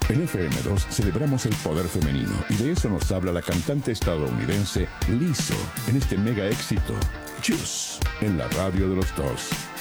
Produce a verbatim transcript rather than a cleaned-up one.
En F M dos celebramos el poder femenino y de eso nos habla la cantante estadounidense Lizzo en este mega éxito, Juice, en la radio de los dos.